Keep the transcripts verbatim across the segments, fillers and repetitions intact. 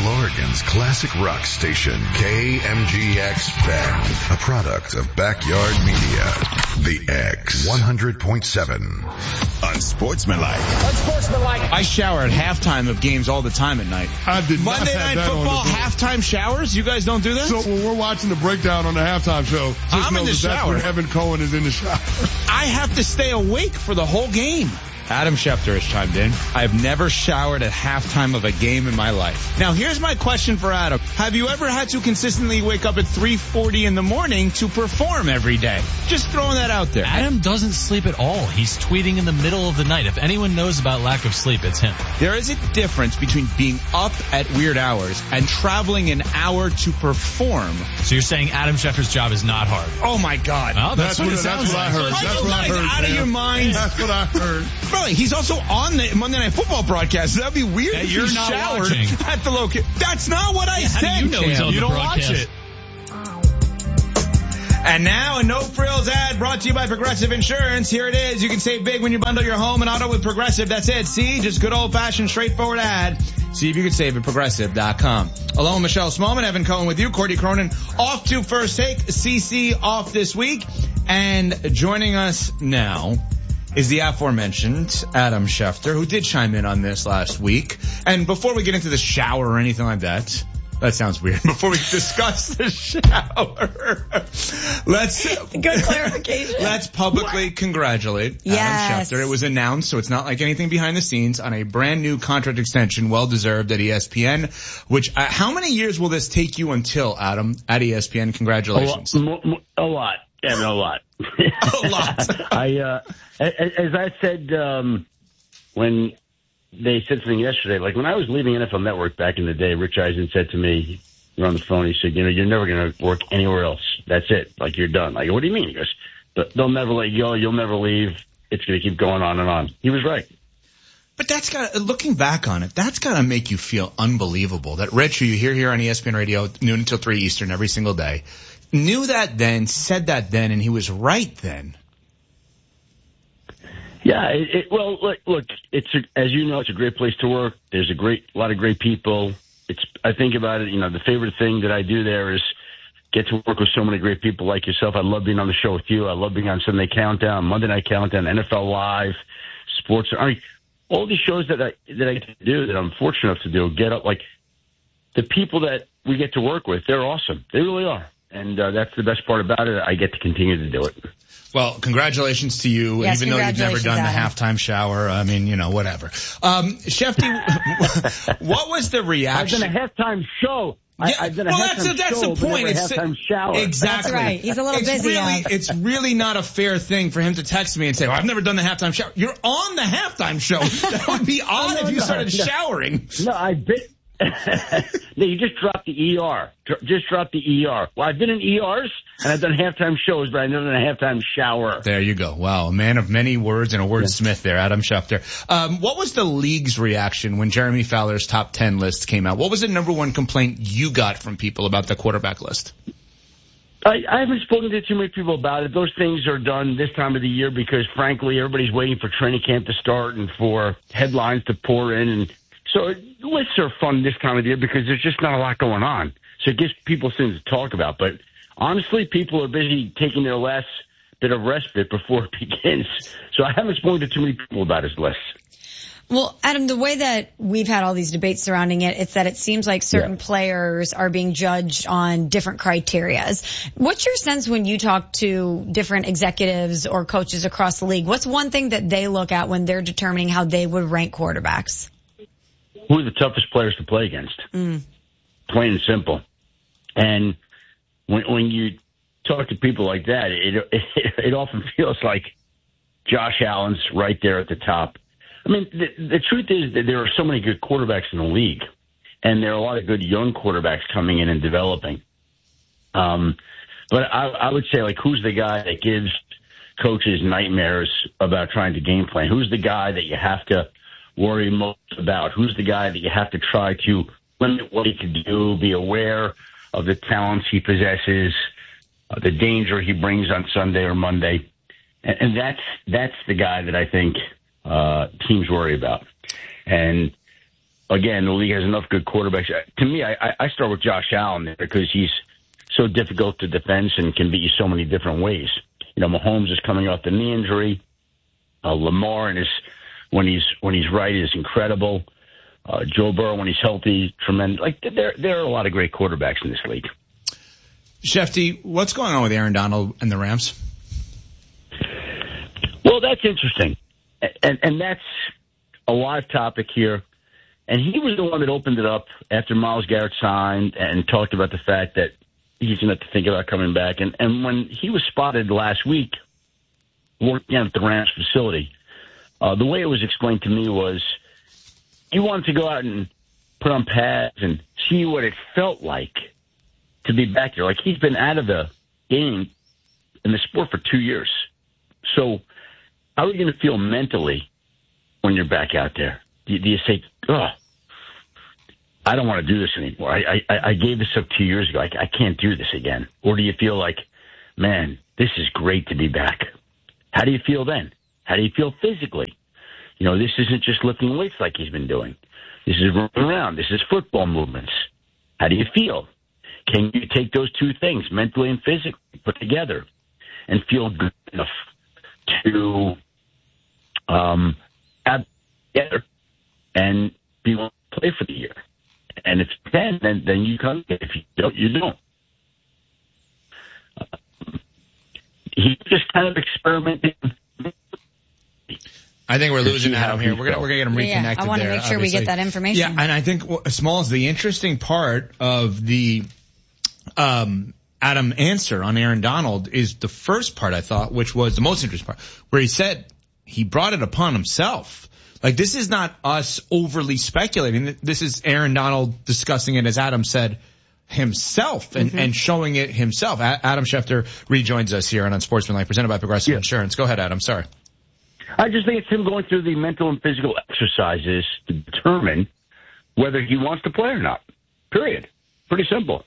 Central Oregon's classic rock station, K M G X Bend, a product of Backyard Media. The X, one hundred point seven. Unsportsmanlike. Unsportsmanlike. I shower at halftime of games all the time at night. I did not Monday have Night that Football on the halftime showers? You guys don't do that? So when we're watching the breakdown on the halftime show, just I'm know in the that shower. That's when Evan Cohen is in the shower. I have to stay awake for the whole game. Adam Schefter has chimed in. I've never showered at halftime of a game in my life. Now, here's my question for Adam. Have you ever had to consistently wake up at three forty in the morning to perform every day? Just throwing that out there. Adam doesn't sleep at all. He's tweeting in the middle of the night. If anyone knows about lack of sleep, it's him. There is a difference between being up at weird hours and traveling an hour to perform. So you're saying Adam Schefter's job is not hard? Oh, my God. Oh, that's, That's what what, it sounds that's what I like. heard. Are That's you what I guys heard. out of Sam. your minds? That's what I heard. Bro, he's also on the Monday Night Football broadcast. That'd be weird Yeah, if you're he not showered watching. at the location. That's not what I Yeah, said, how do you know he's Cam. on You the don't watch broadcast? it. And now a no-frills ad brought to you by Progressive Insurance. Here it is. You can save big when you bundle your home and auto with Progressive. That's it. See? Just good old-fashioned, straightforward ad. See if you can save at Progressive dot com. Along with Michelle Smallman, Evan Cohen with you. Cordy Cronin off to First Take. C C off this week. And joining us now is the aforementioned Adam Schefter, who did chime in on this last week. And before we get into the shower or anything like that, that sounds weird. Before we discuss the shower, let's good clarification. Let's publicly what? congratulate yes. Adam Schefter. It was announced, so it's not like anything behind the scenes, on a brand new contract extension, well deserved at E S P N. Which, uh, how many years will this take you until, Adam, at E S P N? Congratulations. A lot. A lot. Yeah, a lot. a lot. I, uh, as I said, um, when they said something yesterday, like when I was leaving N F L Network back in the day, Rich Eisen said to me, you're on the phone, he said, you know, you're never going to work anywhere else. That's it. Like, you're done. Like, what do you mean? He goes, they'll never let you go. You'll never leave. It's going to keep going on and on. He was right. But that's got, looking back on it, that's got to make you feel unbelievable that Rich, who you hear here on E S P N Radio, noon until three Eastern every single day, knew that then, said that then, and he was right then. Yeah, it, it, well, look, look, it's a, as you know, it's a great place to work. There's a great, a lot of great people. It's, I think about it, you know, the favorite thing that I do there is get to work with so many great people like yourself. I love being on the show with you. I love being on Sunday Countdown, Monday Night Countdown, N F L Live, Sports. I mean, all these shows that I that I get to do, that I'm fortunate enough to do, get up, like the people that we get to work with, they're awesome. They really are. And uh, that's the best part about it. I get to continue to do it. Well, congratulations to you, yes, even though you've never done Adam. the halftime shower. I mean, you know, whatever. Um, Shefty, what was the reaction? I've done a halftime show. Yeah, I, I've done a well, halftime that's, that's show, the point. but never a It's halftime shower. Exactly. That's right. He's a little it's busy. Really, uh, it's really not a fair thing for him to text me and say, well, I've never done the halftime shower. You're on the halftime show. That would be odd no, if you no, started no. showering. No, I've been... no, you just dropped the E R. Just dropped the E R. Well, I've been in E Rs, and I've done halftime shows, but I've never done a halftime shower. There you go. Wow, a man of many words and a wordsmith there, Adam Schefter. Um, what was the league's reaction when Jeremy Fowler's top ten list came out? What was the number one complaint you got from people about the quarterback list? I, I haven't spoken to too many people about it. Those things are done this time of the year because, frankly, everybody's waiting for training camp to start and for headlines to pour in. And so lists are fun this time of the year because there's just not a lot going on. So it gives people things to talk about. But honestly, people are busy taking their last bit of respite before it begins. So I haven't spoken to too many people about his list. Well, Adam, the way that we've had all these debates surrounding it, it's that it seems like certain yeah. players are being judged on different criterias. What's your sense when you talk to different executives or coaches across the league? What's one thing that they look at when they're determining how they would rank quarterbacks? Who are the toughest players to play against? Mm. Plain and simple. And when, when you talk to people like that, it, it, it often feels like Josh Allen's right there at the top. I mean, the, the truth is that there are so many good quarterbacks in the league, and there are a lot of good young quarterbacks coming in and developing. Um, but I, I would say, like, who's the guy that gives coaches nightmares about trying to game plan? Who's the guy that you have to worry most about? Who's the guy that you have to try to limit what he can do, be aware of the talents he possesses, uh, the danger he brings on Sunday or Monday? And, and that's that's the guy that I think – Uh, teams worry about. And again, the league has enough good quarterbacks. To me, I, I start with Josh Allen there because he's so difficult to defend and can beat you so many different ways. You know, Mahomes is coming off the knee injury. Uh, Lamar and his when he's when he's right is incredible. Uh, Joe Burrow when he's healthy, tremendous. Like there there are a lot of great quarterbacks in this league. Shefty, what's going on with Aaron Donald and the Rams? Well, that's interesting, and and that's a live topic here. And he was the one that opened it up after Myles Garrett signed and talked about the fact that he's going to have to think about coming back. And and when he was spotted last week working at the Rams facility, uh, the way it was explained to me was he wanted to go out and put on pads and see what it felt like to be back there. Like he's been out of the game in the sport for two years. So how are you going to feel mentally when you're back out there? Do you, do you say, oh, I don't want to do this anymore. I, I, I gave this up two years ago. I, I can't do this again. Or do you feel like, man, this is great to be back? How do you feel then? How do you feel physically? You know, this isn't just lifting weights like he's been doing. This is running around. This is football movements. How do you feel? Can you take those two things, mentally and physically, put together and feel good enough to um, add together and be able to play for the year? And if you can, then, then you come. If you don't, you don't. Uh, he's just kind of experimenting. I think we're losing Adam here. We're gonna we're gonna get him reconnected. Yeah, I want to there, make sure obviously. we get that information. Yeah, and I think Smalls, the interesting part of the um Adam answer on Aaron Donald is the first part I thought, which was the most interesting part, where he said he brought it upon himself. Like this is not us overly speculating. This is Aaron Donald discussing it, as Adam said, himself and, mm-hmm. and showing it himself. A- Adam Schefter rejoins us here on Unsportsmanlike, presented by Progressive yeah. Insurance. Go ahead, Adam. Sorry. I just think it's him going through the mental and physical exercises to determine whether he wants to play or not. Period. Pretty simple.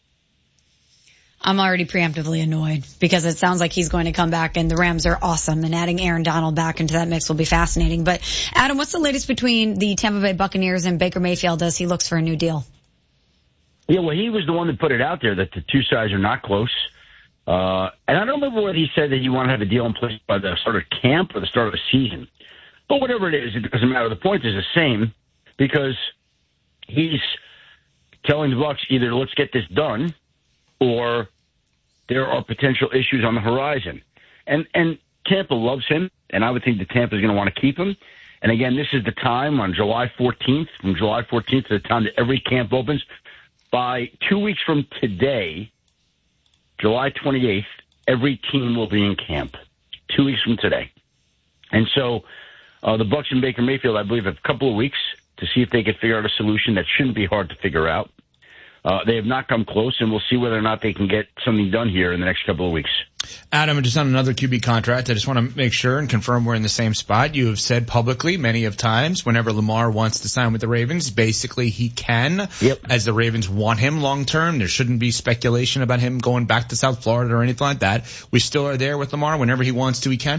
I'm already preemptively annoyed because it sounds like he's going to come back and the Rams are awesome, and adding Aaron Donald back into that mix will be fascinating. But Adam, what's the latest between the Tampa Bay Buccaneers and Baker Mayfield as he looks for a new deal? Yeah, well, he was the one that put it out there that the two sides are not close. Uh, and I don't remember whether he said that he wanted to have a deal in place by the start of camp or the start of the season. But whatever it is, it doesn't matter. The point is the same because he's telling the Bucs either let's get this done or there are potential issues on the horizon. And and Tampa loves him, and I would think that Tampa is going to want to keep him. And again, this is the time on July fourteenth, from July fourteenth to the time that every camp opens. By two weeks from today, July twenty-eighth, every team will be in camp. Two weeks from today. And so uh, the Bucs and Baker Mayfield, I believe, have a couple of weeks to see if they can figure out a solution that shouldn't be hard to figure out. Uh, they have not come close, and we'll see whether or not they can get something done here in the next couple of weeks. Adam, just on another Q B contract, I just want to make sure and confirm we're in the same spot. You have said publicly many of times whenever Lamar wants to sign with the Ravens, basically he can, yep. as the Ravens want him long term. There shouldn't be speculation about him going back to South Florida or anything like that. We still are there with Lamar. Whenever he wants to, he can.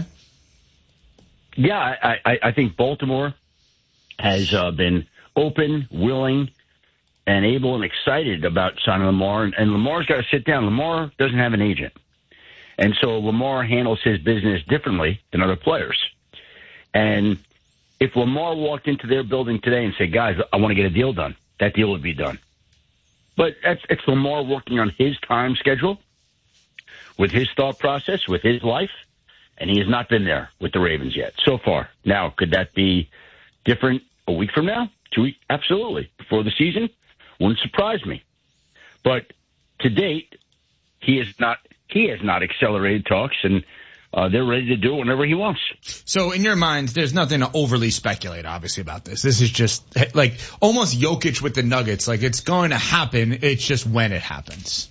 Yeah, I, I, I think Baltimore has uh, been open, willing, and able and excited about signing Lamar. And, and Lamar's got to sit down. Lamar doesn't have an agent. And so Lamar handles his business differently than other players. And if Lamar walked into their building today and said, guys, I want to get a deal done, that deal would be done. But that's, it's Lamar working on his time schedule, with his thought process, with his life, and he has not been there with the Ravens yet so far. Now, could that be different a week from now? Two weeks? Absolutely. Before the season? Wouldn't surprise me. But to date, he has not he has not accelerated talks, and uh, they're ready to do it whenever he wants. So in your minds, there's nothing to overly speculate, obviously, about this. This is just like almost Jokic with the Nuggets. Like, it's going to happen. It's just when it happens.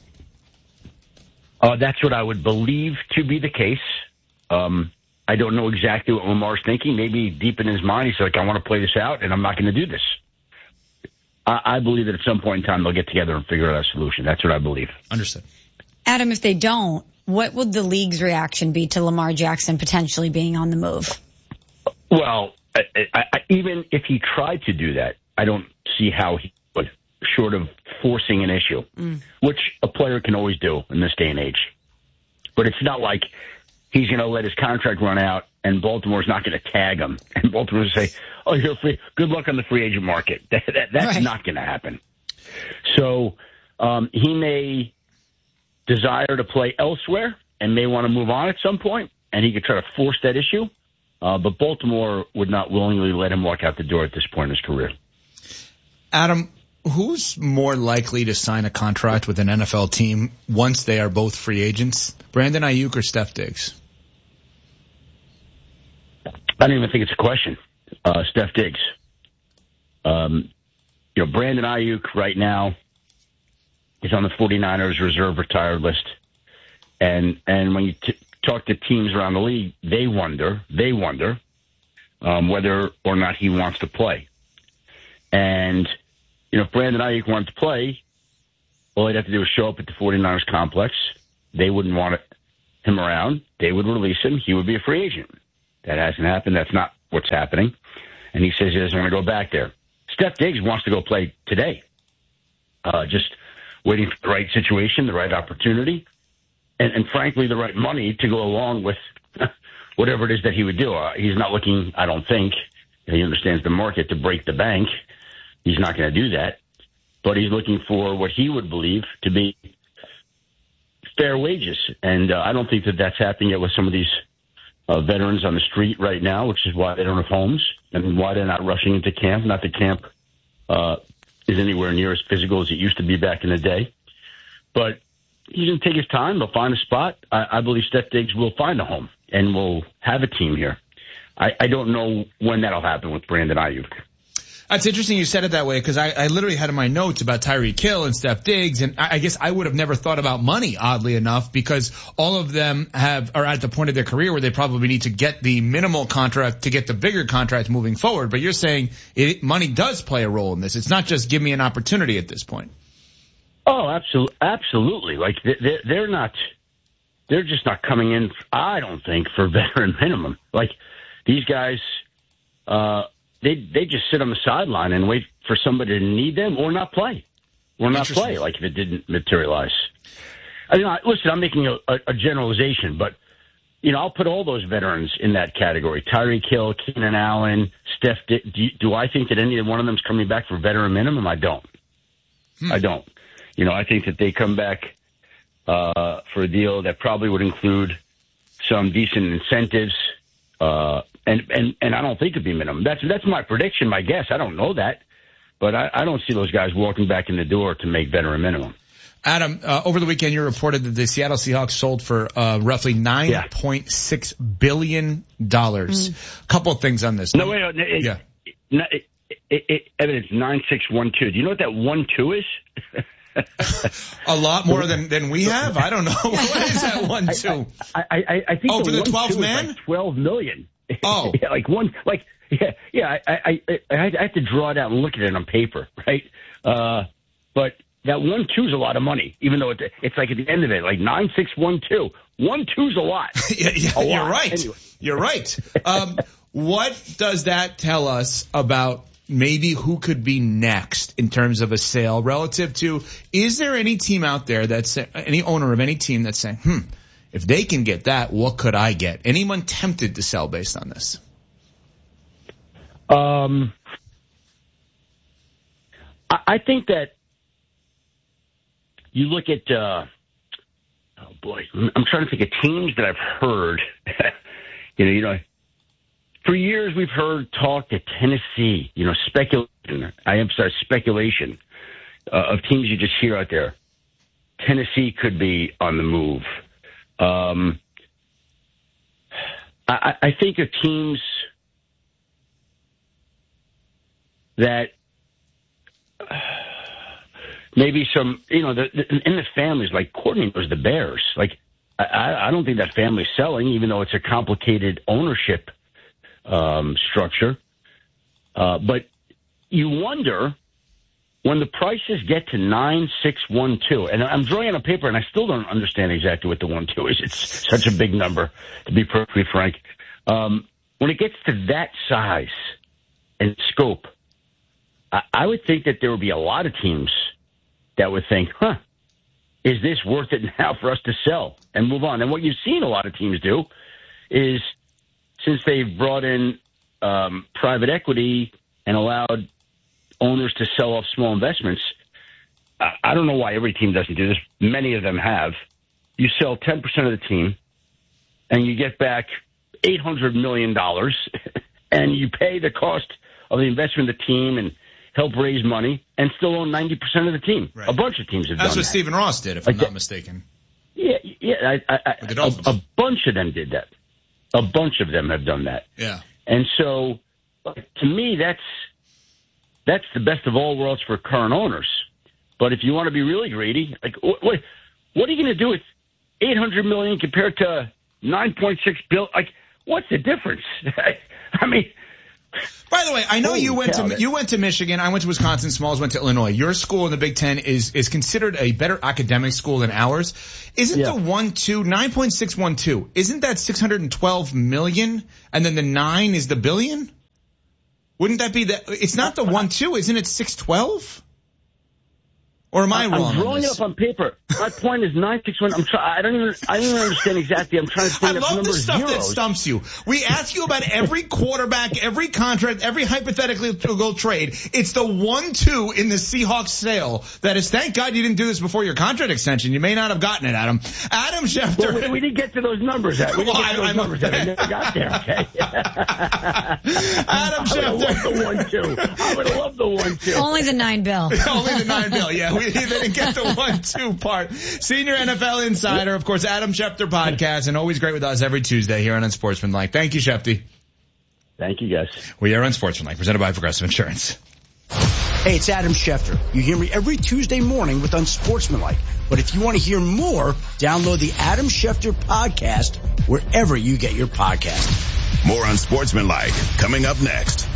Uh, that's what I would believe to be the case. Um, I don't know exactly what Lamar's thinking. Maybe deep in his mind, he's like, I want to play this out, and I'm not going to do this. I believe that at some point in time they'll get together and figure out a solution. That's what I believe. Understood. Adam, if they don't, what would the league's reaction be to Lamar Jackson potentially being on the move? Well, I, I, even if he tried to do that, I don't see how he would, short of forcing an issue, mm. which a player can always do in this day and age. But it's not like he's going to let his contract run out and Baltimore's not going to tag him. And Baltimore's say, oh, you're free. Good luck on the free agent market. That, that, that's right. Not going to happen. So um, he may desire to play elsewhere and may want to move on at some point, and he could try to force that issue. Uh, but Baltimore would not willingly let him walk out the door at this point in his career. Adam, who's more likely to sign a contract with an N F L team once they are both free agents? Brandon Ayuk or Steph Diggs? I don't even think it's a question. Uh, Steph Diggs. Um, you know, Brandon Ayuk right now is on the 49ers reserve retired list. And, and when you t- talk to teams around the league, they wonder, they wonder, um, whether or not he wants to play. And, you know, if Brandon Ayuk wanted to play, all he'd have to do is show up at the 49ers complex. They wouldn't want him around. They would release him. He would be a free agent. That hasn't happened. That's not what's happening. And he says he doesn't want to go back there. Steph Diggs wants to go play today. Uh, just waiting for the right situation, the right opportunity, and, and frankly, the right money to go along with whatever it is that he would do. Uh, he's not looking, I don't think, he understands the market, to break the bank. He's not going to do that. But he's looking for what he would believe to be fair wages. And uh, I don't think that that's happening yet with some of these uh, veterans on the street right now, which is why they don't have homes and why they're not rushing into camp. Not that camp uh, is anywhere near as physical as it used to be back in the day. But he's going to take his time. He'll find a spot. I, I believe Steph Diggs will find a home and will have a team here. I, I don't know when that'll happen with Brandon Ayuk. That's interesting you said it that way, because I, I literally had in my notes about Tyreek Hill and Steph Diggs, and I, I guess I would have never thought about money, oddly enough, because all of them have are at the point of their career where they probably need to get the minimal contract to get the bigger contract moving forward. But you're saying it, money does play a role in this. It's not just give me an opportunity at this point. Oh, absolutely, absolutely. Like they're, they're not, they're just not coming in. I don't think for veteran minimum. Like these guys. uh They they just sit on the sideline and wait for somebody to need them or not play, or not play. Like if it didn't materialize. I mean, listen, I'm making a, a, a generalization, but you know, I'll put all those veterans in that category: Tyreek Hill, Keenan Allen, Steph. Do, you, do I think that any one of them is coming back for veteran minimum? I don't. Hmm. I don't. You know, I think that they come back uh, for a deal that probably would include some decent incentives. Uh, and, and, and I don't think it'd be minimum. That's, that's my prediction, my guess. I don't know that, but I, I don't see those guys walking back in the door to make veteran minimum. Adam, uh, over the weekend you reported that the Seattle Seahawks sold for, uh, roughly nine point six billion dollars. Mm. A couple of things on this. No, wait, no, it, yeah. It, it, it, it, it's nine six one two. Do you know what that one two is? A lot more than, than we have? I don't know. What is that one two? I, I, I, I think oh, the for the twelfth man? Like twelve million. Oh. Yeah, like one, like, yeah, yeah, I, I, I, I have to draw it out and look at it on paper, right? Uh, but that one two is a lot of money, even though it, it's like at the end of it, like nine six one two. One two's a lot. yeah, yeah, a you're lot. right. Anyway. You're right. Um, what does that tell us about maybe who could be next in terms of a sale relative to, is there any team out there that's, any owner of any team that's saying, hmm, if they can get that, what could I get? Anyone tempted to sell based on this? Um, I, I think that you look at, uh, oh boy, I'm trying to think of teams that I've heard, you know, you know, for years, we've heard talk to Tennessee, you know, speculation. I emphasize speculation uh, of teams you just hear out there. Tennessee could be on the move. Um, I, I think of teams that uh, maybe some, you know, the, the, in the families, like Courtney was the Bears. Like, I, I don't think that family's selling, even though it's a complicated ownership Um, structure. Uh, but you wonder when the prices get to nine six one two, and I'm drawing on a paper and I still don't understand exactly what the one two is. It's such a big number, to be perfectly frank. Um, when it gets to that size and scope, I, I would think that there would be a lot of teams that would think, huh, is this worth it now for us to sell and move on? And what you've seen a lot of teams do is, since they've brought in um, private equity and allowed owners to sell off small investments, I, I don't know why every team doesn't do this. Many of them have. You sell ten percent of the team, and you get back eight hundred million dollars, and you pay the cost of the investment of the team and help raise money, and still own ninety percent of the team. Right. A bunch of teams have That's done what that. Stephen Ross did, if Like I'm not that- mistaken. Yeah, yeah. I, I, I, With the a, Dolphins. a bunch of them did that. A bunch of them have done that. Yeah. And so, like, to me, that's that's the best of all worlds for current owners. But if you want to be really greedy, like, what what, what are you going to do with eight hundred million compared to nine point six billion? Like, what's the difference? I mean. By the way, I know Holy you went cow, to you went to Michigan. I went to Wisconsin. Smalls went to Illinois. Your school in the Big Ten is is considered a better academic school than ours. Isn't Yeah. the one two nine point six one two? Isn't that six hundred and twelve million? And then the nine is the billion. Wouldn't that be the? It's not the one two, isn't it? Six twelve. Or am I I'm wrong? on drawing it this? up on paper. My point is nine six one. I'm try, I don't even. I don't even understand exactly. I'm trying to I think of the love number the of stuff that zeros. stumps you. We ask you about every quarterback, every contract, every hypothetically to go trade. It's the one two in the Seahawks sale that is, thank God you didn't do this before your contract extension. You may not have gotten it, Adam. Adam Schefter. Well, we, we didn't get to those numbers yet. We didn't Well, get to those I- I- numbers yet. I never got there, okay? Adam I would have loved Schefter. the one two. I would have loved the one two. Only the nine bill. Only the nine bill. Yeah, we didn't get the one two part. Senior N F L insider, of course, Adam Schefter podcast, and always great with us every Tuesday here on Unsportsmanlike. Thank you, Shefty. Thank you, guys. We are Unsportsmanlike, presented by Progressive Insurance. Hey, it's Adam Schefter. You hear me every Tuesday morning with Unsportsmanlike. But if you want to hear more, download the Adam Schefter podcast wherever you get your podcast. More Unsportsmanlike coming up next.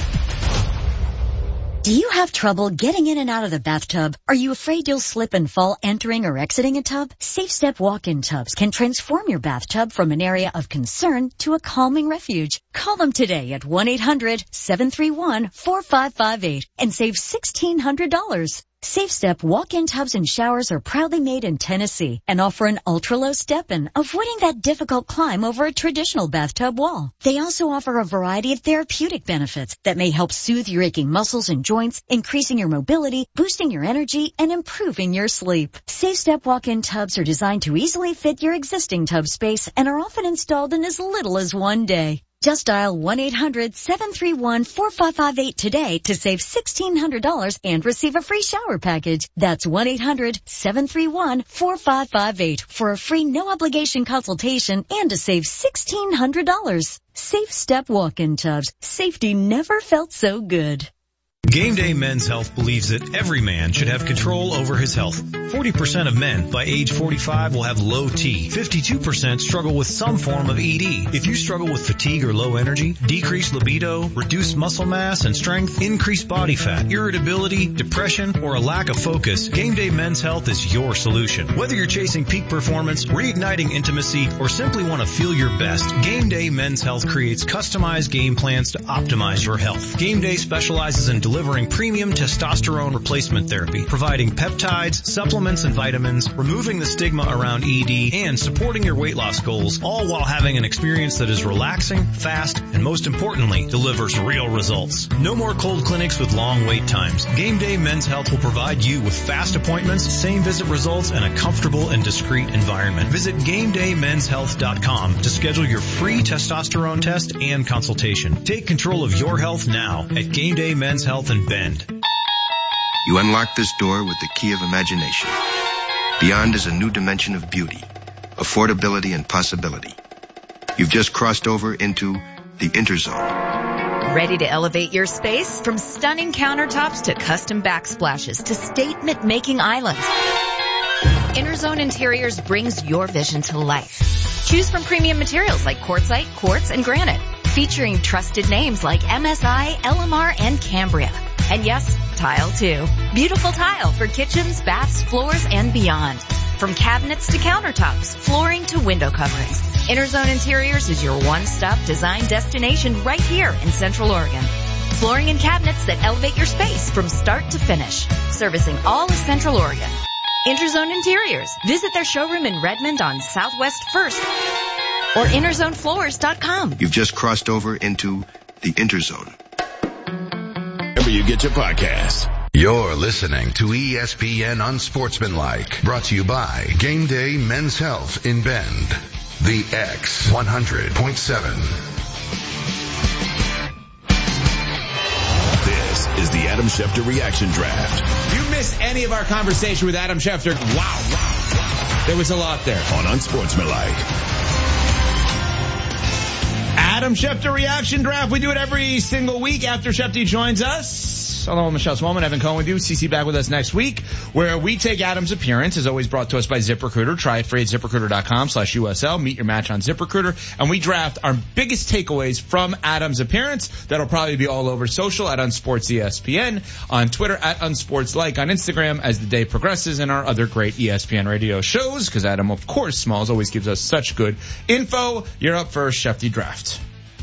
Do you have trouble getting in and out of the bathtub? Are you afraid you'll slip and fall entering or exiting a tub? Safe Step walk-in tubs can transform your bathtub from an area of concern to a calming refuge. Call them today at one eight hundred seven three one four five five eight and save sixteen hundred dollars. Safe Step walk-in tubs and showers are proudly made in Tennessee and offer an ultra-low step-in, avoiding that difficult climb over a traditional bathtub wall. They also offer a variety of therapeutic benefits that may help soothe your aching muscles and joints, increasing your mobility, boosting your energy, and improving your sleep. Safe Step walk-in tubs are designed to easily fit your existing tub space and are often installed in as little as one day. Just dial one eight hundred seven three one four five five eight today to save sixteen hundred dollars and receive a free shower package. That's one eight hundred seven three one four five five eight for a free no-obligation consultation and to save sixteen hundred dollars. Safe Step walk-in tubs. Safety never felt so good. Game Day Men's Health believes that every man should have control over his health. forty percent of men by age forty-five will have low T. fifty-two percent struggle with some form of E D. If you struggle with fatigue or low energy, decreased libido, reduced muscle mass and strength, increased body fat, irritability, depression, or a lack of focus, Game Day Men's Health is your solution. Whether you're chasing peak performance, reigniting intimacy, or simply want to feel your best, Game Day Men's Health creates customized game plans to optimize your health. Game Day specializes in delivering premium testosterone replacement therapy, providing peptides, supplements, and vitamins, removing the stigma around E D, and supporting your weight loss goals, all while having an experience that is relaxing, fast, and most importantly, delivers real results. No more cold clinics with long wait times. Game Day Men's Health will provide you with fast appointments, same visit results, and a comfortable and discreet environment. Visit game day men's health dot com to schedule your free testosterone test and consultation. Take control of your health now at Game Day Men's Health in Bend. You unlock this door with the key of imagination. Beyond is a new dimension of beauty, affordability, and possibility. You've just crossed over into the Interzone. Ready to elevate your space? From stunning countertops to custom backsplashes to statement-making islands, Interzone Interiors brings your vision to life. Choose from premium materials like quartzite, quartz, and granite, featuring trusted names like M S I, L M R, and Cambria. And yes, tile too. Beautiful tile for kitchens, baths, floors, and beyond. From cabinets to countertops, flooring to window coverings, Interzone Interiors is your one-stop design destination right here in Central Oregon. Flooring and cabinets that elevate your space from start to finish. Servicing all of Central Oregon. Interzone Interiors. Visit their showroom in Redmond on Southwest first or interzone floors dot com. You've just crossed over into the Interzone. Wherever you get your podcasts. You're listening to E S P N Unsportsmanlike, brought to you by Game Day Men's Health in Bend. The X one hundred point seven. This is the Adam Schefter Reaction Draft. If you missed any of our conversation with Adam Schefter, wow, wow, wow. There was a lot there. On Unsportsmanlike. Adam Schefter Reaction Draft. We do it every single week after Schefter joins us. Hello, Michelle Swellman, Evan Cohen with you. C C back with us next week, where we take Adam's appearance, as always brought to us by ZipRecruiter. Try it free at ZipRecruiter.com slash USL. Meet your match on ZipRecruiter. And we draft our biggest takeaways from Adam's appearance. That'll probably be all over social at UnsportsESPN, on Twitter at UnsportsLike, on Instagram as the day progresses, and our other great E S P N radio shows, because Adam, of course, Smalls always gives us such good info. You're up for Schefty Draft.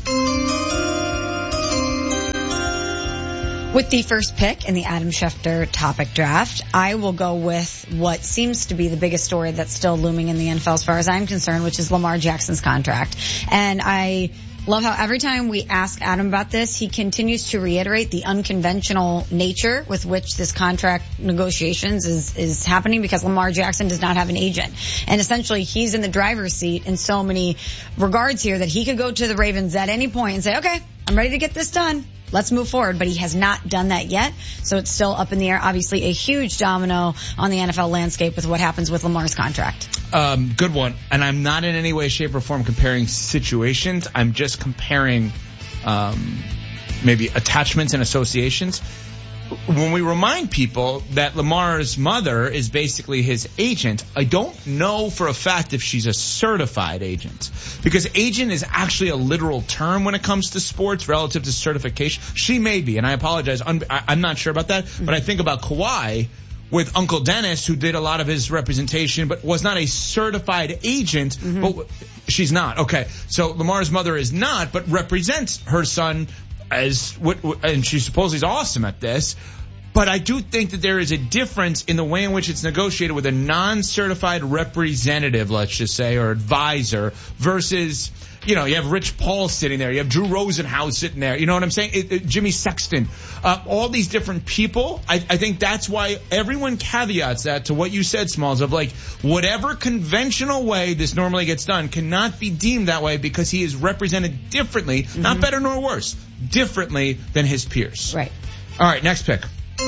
With the first pick in the Adam Schefter topic draft, I will go with what seems to be the biggest story that's still looming in the N F L as far as I'm concerned, which is Lamar Jackson's contract. And I love how every time we ask Adam about this, he continues to reiterate the unconventional nature with which this contract negotiations is, is happening, because Lamar Jackson does not have an agent. And essentially, he's in the driver's seat in so many regards here that he could go to the Ravens at any point and say, okay, I'm ready to get this done. Let's move forward. But he has not done that yet. So it's still up in the air. Obviously, a huge domino on the N F L landscape with what happens with Lamar's contract. Um, good one. And I'm not in any way, shape, or form comparing situations. I'm just comparing um, maybe attachments and associations. When we remind people that Lamar's mother is basically his agent, I don't know for a fact if she's a certified agent, because agent is actually a literal term when it comes to sports relative to certification. She may be, and I apologize, I'm not sure about that, but I think about Kawhi with Uncle Dennis, who did a lot of his representation, but was not a certified agent, mm-hmm. but she's not. Okay, so Lamar's mother is not, but represents her son as what, and she supposedly is awesome at this. But I do think that there is a difference in the way in which it's negotiated with a non-certified representative, let's just say, or advisor, versus, you know, you have Rich Paul sitting there, you have Drew Rosenhaus sitting there, you know what I'm saying? It, it, Jimmy Sexton, uh, all these different people. I, I think that's why everyone caveats that to what you said, Smalls, of like, whatever conventional way this normally gets done cannot be deemed that way, because he is represented differently, mm-hmm. not better nor worse, differently than his peers. Right. All right, next pick.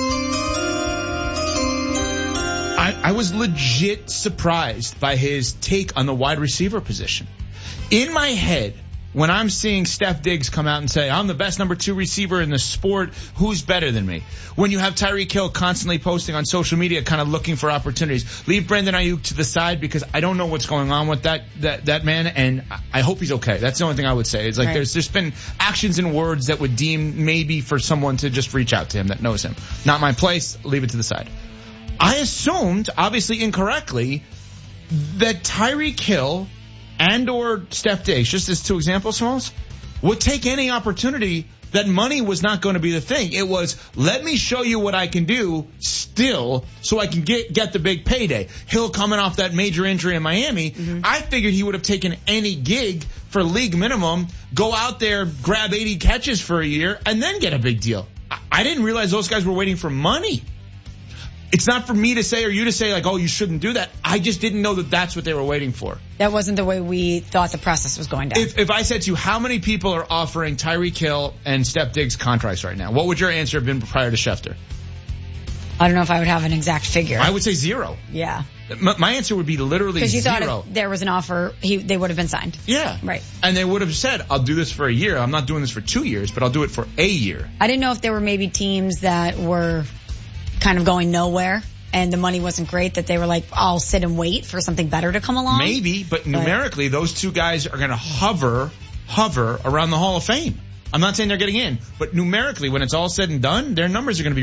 I, I was legit surprised by his take on the wide receiver position. In my head, when I'm seeing Steph Diggs come out and say, I'm the best number two receiver in the sport, who's better than me? When you have Tyreek Hill constantly posting on social media, kind of looking for opportunities, leave Brandon Ayuk to the side, because I don't know what's going on with that, that, that man, and I hope he's okay. That's the only thing I would say. It's like right. there's, there's been actions and words that would deem maybe for someone to just reach out to him that knows him. Not my place, leave it to the side. I assumed, obviously incorrectly, that Tyreek Hill and or Steph Diggs, just as two examples, Smalls, would take any opportunity, that money was not going to be the thing. It was, let me show you what I can do still so I can get get the big payday. Hill coming off that major injury in Miami, mm-hmm. I figured he would have taken any gig for league minimum, go out there, grab eighty catches for a year, and then get a big deal. I, I didn't realize those guys were waiting for money. It's not for me to say or you to say like, oh, you shouldn't do that. I just didn't know that that's what they were waiting for. That wasn't the way we thought the process was going down. If, if I said to you, how many people are offering Tyreek Hill and Steph Diggs contracts right now? What would your answer have been prior to Schefter? I don't know if I would have an exact figure. I would say zero. Yeah. My, my answer would be literally zero. Because you thought if there was an offer, he, they would have been signed. Yeah. Right. And they would have said, I'll do this for a year. I'm not doing this for two years, but I'll do it for a year. I didn't know if there were maybe teams that were kind of going nowhere and the money wasn't great, that they were like, I'll sit and wait for something better to come along. Maybe, but, but numerically, those two guys are going to hover, hover around the Hall of Fame. I'm not saying they're getting in, but numerically, when it's all said and done, their numbers are going to be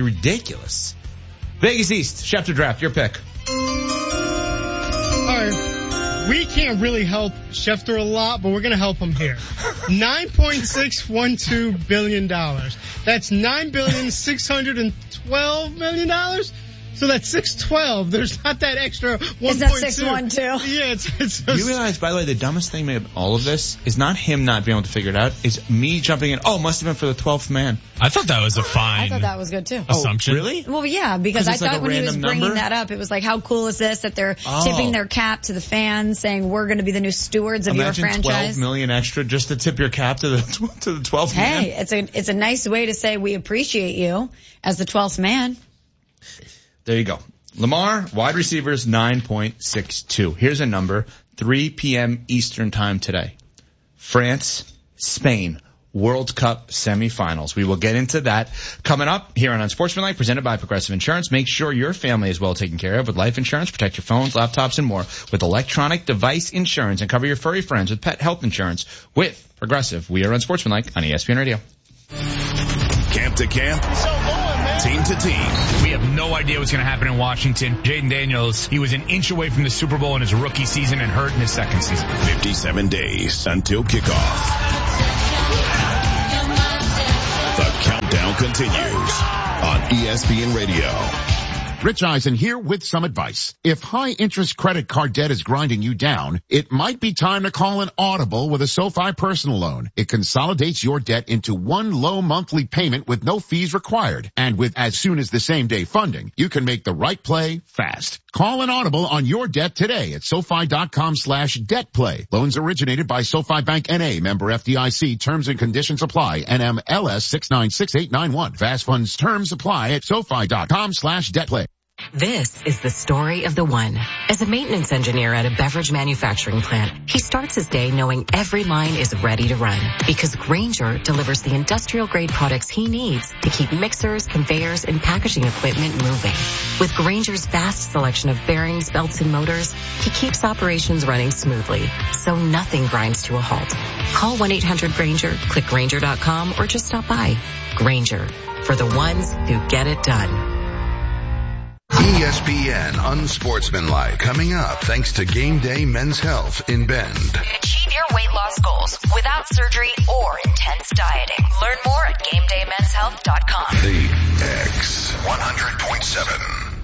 ridiculous. Vegas East, Schefter Draft, your pick. All right. we can't really help Schefter a lot, but we're going to help him here. nine point six one two billion dollars. That's nine billion six hundred twelve million dollars. So that's six twelve. There's not that extra one point two. Is that six one two? Yeah, it's, it's so You realize, by the way, the dumbest thing about all of this is not him not being able to figure it out. It's me jumping in. Oh, must have been for the twelfth man. I thought that was a fine I thought that was good too. assumption. Oh, really? Well, yeah, because I it's like thought a when he was random bringing number? that up, it was like, how cool is this that they're Oh. tipping their cap to the fans, saying we're going to be the new stewards of Imagine your franchise. twelve million extra just to tip your cap to the to the twelfth Hey, man. it's a it's a nice way to say we appreciate you as the twelfth man. There you go. Lamar, wide receivers, nine point six two. Here's a number, three p.m. Eastern time today. France, Spain, World Cup semifinals. We will get into that coming up here on Unsportsmanlike, presented by Progressive Insurance. Make sure your family is well taken care of with life insurance. Protect your phones, laptops, and more with electronic device insurance, and cover your furry friends with pet health insurance with Progressive. We are Unsportsmanlike on E S P N Radio. Camp to camp, team to team. We have no idea what's going to happen in Washington. Jaden Daniels, he was an inch away from the Super Bowl in his rookie season and hurt in his second season. fifty-seven days until kickoff. The countdown continues on E S P N Radio. Rich Eisen here with some advice. If high interest credit card debt is grinding you down, it might be time to call an Audible with a SoFi personal loan. It consolidates your debt into one low monthly payment with no fees required. And with as soon as the same day funding, you can make the right play fast. Call an Audible on your debt today at SoFi.com slash debt play. Loans originated by SoFi Bank N A, member F D I C. Terms and conditions apply. N M L S six nine six eight nine one. Fast funds terms apply at SoFi.com slash debt play. This is the story of the one. As a maintenance engineer at a beverage manufacturing plant, he starts his day knowing every line is ready to run because Grainger delivers the industrial-grade products he needs to keep mixers, conveyors, and packaging equipment moving. With Grainger's vast selection of bearings, belts, and motors, he keeps operations running smoothly, so nothing grinds to a halt. Call one eight hundred Grainger, click Grainger dot com, or just stop by. Grainger, for the ones who get it done. E S P N Unsportsmanlike coming up thanks to Game Day Men's Health in Bend. Achieve your weight loss goals without surgery or intense dieting. Learn more at game day men's health dot com. The X one hundred point seven.